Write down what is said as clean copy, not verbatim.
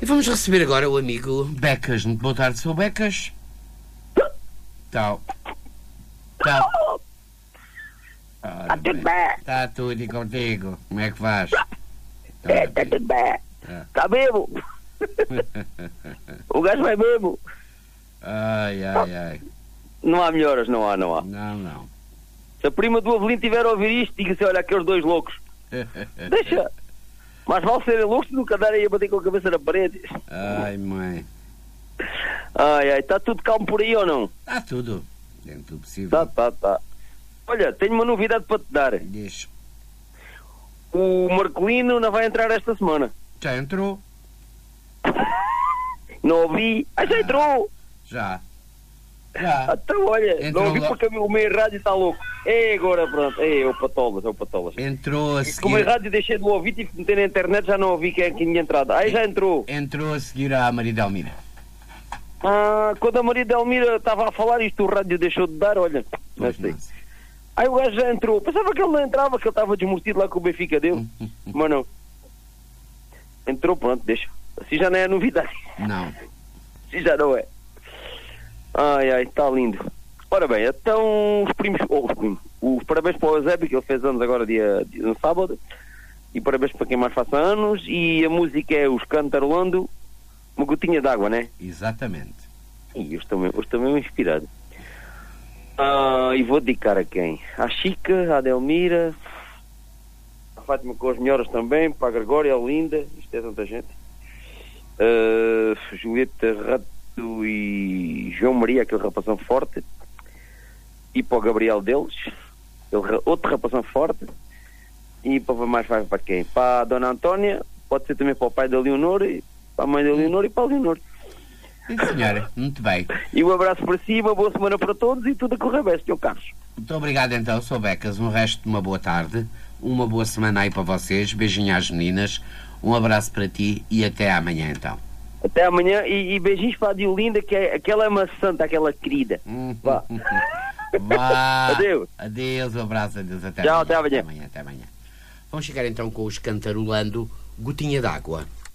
E vamos receber agora o amigo Becas. Muito boa tarde, sou Becas. Tchau. Tchau. Está tudo bem. Está tudo e contigo. Como é que vais? Está tudo bem. Está bebo. O gajo vai bebo. Ai, ai, ai. Não há melhoras, não há. Não. Se a prima do Avelino tiver a ouvir isto, diga-se, olha, aqueles dois loucos. Deixa. Mais vale serem loucos do que andarem a bater com a cabeça na parede. Ai, mãe. Ai, está tudo calmo por aí ou não? Está tudo. Dentro do possível. Tá. Olha, tenho uma novidade para te dar. Diz. O Marcolino não vai entrar esta semana. Já entrou? Não ouvi. Já entrou. Já. Então, olha, Entrou não ouvi lá. porque o meio rádio está louco. Agora pronto. É o Patolas. Entrou a Como a seguir. rádio deixei de ouvir, tive que meter na internet, já não ouvi quem é que tinha entrado. Já entrou. Entrou a seguir à Maria Delmira. Quando a Maria Delmira estava a falar isto, o rádio deixou de dar, olha. Não sei. Aí o gajo já entrou. Pensava que ele não entrava, que ele estava desmortido lá com o Benfica dele. Mas não. Entrou, pronto, deixa. Assim já não é novidade. Não. Assim já não é. Ai, está lindo. Ora bem, então os primos. Os parabéns para o Eusébio, que ele fez anos agora no sábado. E parabéns para quem mais faça anos. E a música é Os Cantarolando, uma gotinha d'água, né? Exatamente. E eu estou mesmo inspirado. E vou dedicar a quem? À Chica, à Delmira, à Fátima com as melhoras também, para a Gregória, a Linda, isto é tanta gente. Julieta Rato e João Maria, aquele rapazão forte. E para o Gabriel deles, outro rapazão forte. E para mais vai para quem? Para a Dona Antónia, pode ser também para o pai da Leonor, para a mãe da Leonor e para a Leonor. Sim, senhora. Muito bem. E um abraço para si, uma boa semana para todos e tudo a correr bem, Sr. Carlos. Muito obrigado então, sou Becas. Um resto de uma boa tarde. Uma boa semana aí para vocês. Beijinho às meninas. Um abraço para ti e até amanhã então. Até amanhã e beijinhos para a Diolinda, que aquela é uma santa, aquela querida. Vá. Vá. Adeus. Adeus, um abraço, adeus. Até Tchau, amanhã. até amanhã. Até amanhã. Vamos chegar então com os Cantarolando Gotinha d'Água.